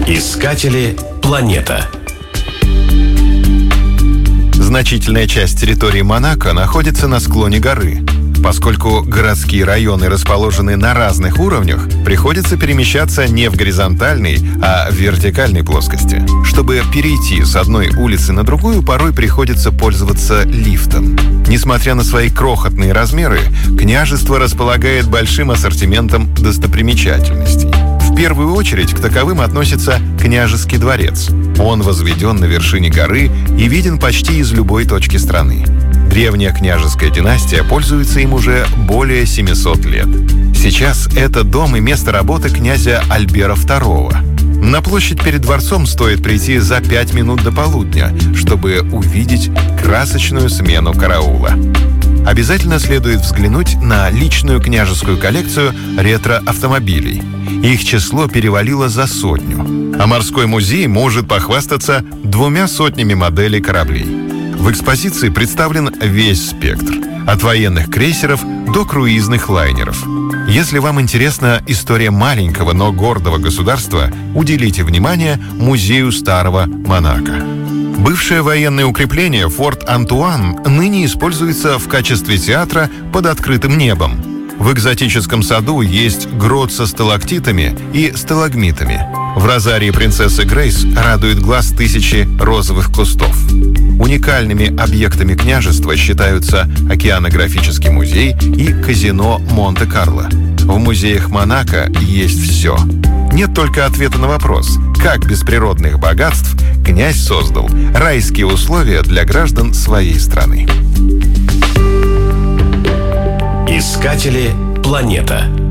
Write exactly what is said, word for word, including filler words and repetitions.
Искатели планета. Значительная часть территории Монако находится на склоне горы. Поскольку городские районы расположены на разных уровнях, приходится перемещаться не в горизонтальной, а в вертикальной плоскости. Чтобы перейти с одной улицы на другую, порой приходится пользоваться лифтом. Несмотря на свои крохотные размеры, княжество располагает большим ассортиментом достопримечательностей. В первую очередь к таковым относится княжеский дворец. Он возведен на вершине горы и виден почти из любой точки страны. Древняя княжеская династия пользуется им уже более семисот лет. Сейчас это дом и место работы князя Альбера второго. На площадь перед дворцом стоит прийти за пять минут до полудня, чтобы увидеть красочную смену караула. Обязательно следует взглянуть на личную княжескую коллекцию ретро-автомобилей. Их число перевалило за сотню. А морской музей может похвастаться двумя сотнями моделей кораблей. В экспозиции представлен весь спектр – от военных крейсеров до круизных лайнеров. Если вам интересна история маленького, но гордого государства, уделите внимание музею старого Монако. Бывшее военное укрепление Форт Антуан ныне используется в качестве театра под открытым небом. В экзотическом саду есть грот со сталактитами и сталагмитами. В розарии принцессы Грейс радует глаз тысячи розовых кустов. Уникальными объектами княжества считаются океанографический музей и казино Монте-Карло. В музеях Монако есть все. Нет только ответа на вопрос, как без природных богатств князь создал райские условия для граждан своей страны. Искатели планета.